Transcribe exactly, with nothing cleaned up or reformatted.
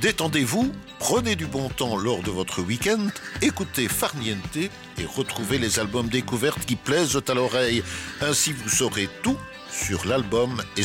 Détendez-vous, prenez du bon temps lors de votre week-end, écoutez Farniente et retrouvez les albums découvertes qui plaisent à l'oreille. Ainsi vous saurez tout sur l'album et